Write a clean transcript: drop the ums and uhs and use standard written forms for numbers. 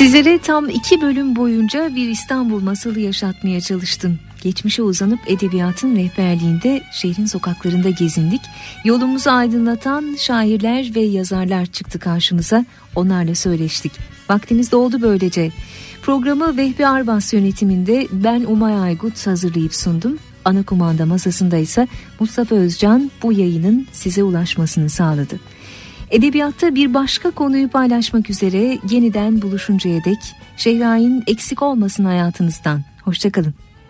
Sizlere tam 2 bölüm boyunca bir İstanbul masalı yaşatmaya çalıştım. Geçmişe uzanıp edebiyatın rehberliğinde şehrin sokaklarında gezindik. Yolumuzu aydınlatan şairler ve yazarlar çıktı karşımıza. Onlarla söyleştik. Vaktimiz doldu böylece. Programı Vehbi Arbas yönetiminde ben Umay Aygut hazırlayıp sundum. Ana kumanda masasında ise Mustafa Özcan bu yayının size ulaşmasını sağladı. Edebiyatta bir başka konuyu paylaşmak üzere yeniden buluşuncaya dek Şehray'ın eksik olmasın hayatınızdan. Hoşça kalın.